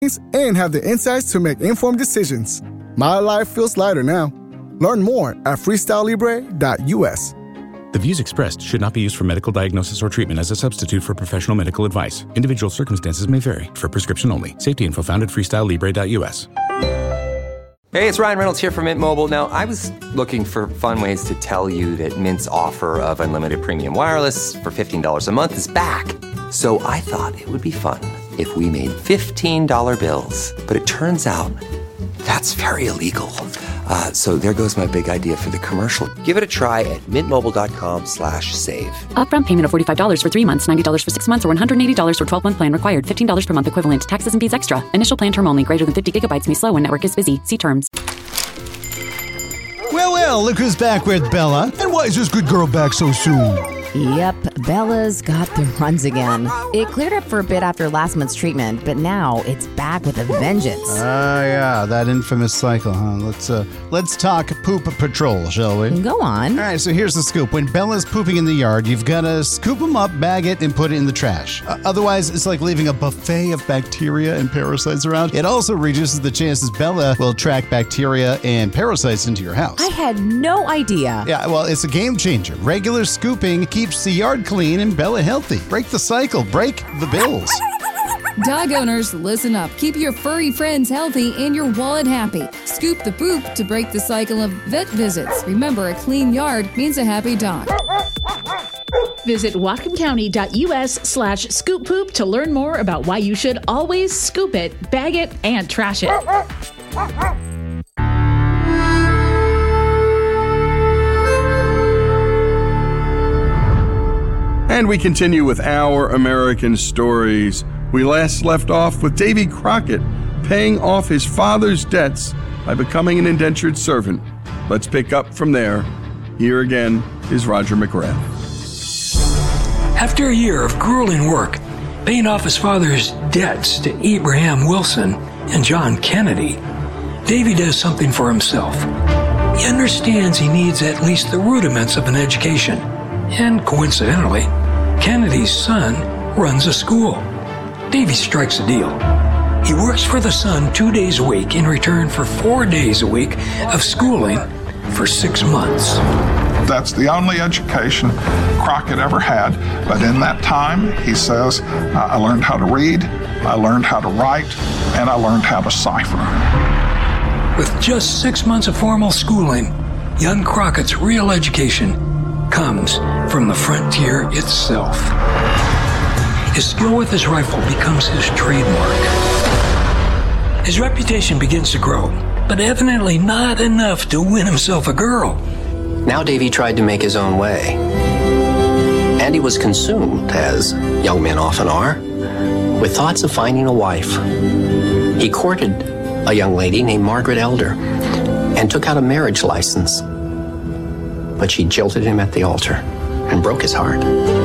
and have the insights to make informed decisions. My life feels lighter now. Learn more at freestylelibre.us. The views expressed should not be used for medical diagnosis or treatment as a substitute for professional medical advice. Individual circumstances may vary. For prescription only. Safety info found at freestylelibre.us. Hey, it's Ryan Reynolds here from Mint Mobile. Now, I was looking for fun ways to tell you that Mint's offer of unlimited premium wireless for $15 a month is back. So I thought it would be fun if we made $15 bills. But it turns out that's very illegal. So there goes my big idea for the commercial. Give it a try at mintmobile.com/save. Upfront payment of $45 for 3 months, $90 for 6 months, or $180 for 12-month plan required. $15 per month equivalent. Taxes and fees extra. Initial plan term only. Greater than 50 gigabytes may slow when network is busy. See terms. Well, look who's back with Bella. And why is this good girl back so soon? Yep, Bella's got the runs again. It cleared up for a bit after last month's treatment, but now it's back with a vengeance. Yeah, that infamous cycle, huh? Let's talk poop patrol, shall we? Go on. All right, so here's the scoop. When Bella's pooping in the yard, you've got to scoop them up, bag it, and put it in the trash. Otherwise, it's like leaving a buffet of bacteria and parasites around. It also reduces the chances Bella will attract bacteria and parasites into your house. I had no idea. Yeah, well, it's a game changer. Regular scooping keeps the yard clean and Bella healthy. Break the cycle. Break the bills. Dog owners, listen up. Keep your furry friends healthy and your wallet happy. Scoop the poop to break the cycle of vet visits. Remember, a clean yard means a happy dog. Visit whatcomcounty.us/scoop-poop to learn more about why you should always scoop it, bag it, and trash it. And we continue with Our American Stories. We last left off with Davy Crockett paying off his father's debts by becoming an indentured servant. Let's pick up from there. Here again is Roger McGrath. After a year of grueling work, paying off his father's debts to Abraham Wilson and John Kennedy, Davy does something for himself. He understands he needs at least the rudiments of an education. And coincidentally, Kennedy's son runs a school. Davy strikes a deal. He works for the son 2 days a week in return for 4 days a week of schooling for 6 months. That's the only education Crockett ever had. But in that time, he says, I learned how to read, I learned how to write, and I learned how to cipher. With just 6 months of formal schooling, young Crockett's real education comes from the frontier itself. His skill with his rifle becomes his trademark. His reputation begins to grow, but evidently not enough to win himself a girl. Now Davy tried to make his own way. And he was consumed, as young men often are, with thoughts of finding a wife. He courted a young lady named Margaret Elder and took out a marriage license. But she jilted him at the altar and broke his heart.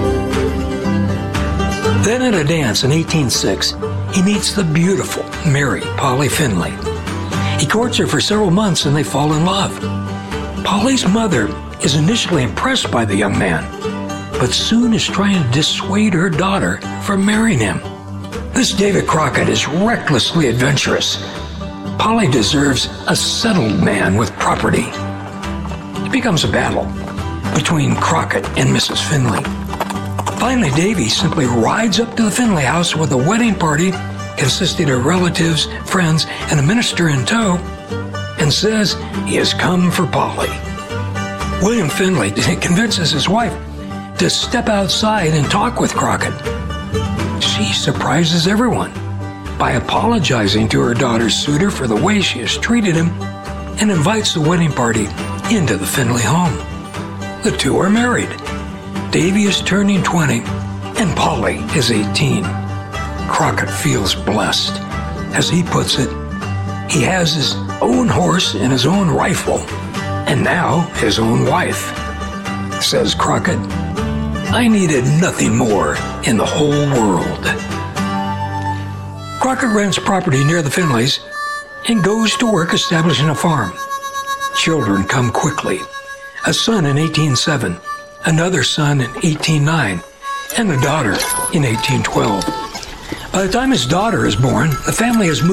Then at a dance in 1806, he meets the beautiful Mary Polly Finley. He courts her for several months and they fall in love. Polly's mother is initially impressed by the young man, but soon is trying to dissuade her daughter from marrying him. This David Crockett is recklessly adventurous. Polly deserves a settled man with property. It becomes a battle between Crockett and Mrs. Finley. Finally, Davy simply rides up to the Finley house with a wedding party consisting of relatives, friends, and a minister in tow, and says he has come for Polly. William Finley convinces his wife to step outside and talk with Crockett. She surprises everyone by apologizing to her daughter's suitor for the way she has treated him and invites the wedding party into the Finley home. The two are married. Davy is turning 20 and Polly is 18. Crockett feels blessed. As he puts it, he has his own horse and his own rifle, and now his own wife. Says Crockett, I needed nothing more in the whole world. Crockett rents property near the Finleys and goes to work establishing a farm. Children come quickly. A son in 1807, another son in 1809, and a daughter in 1812. By the time his daughter is born, the family has moved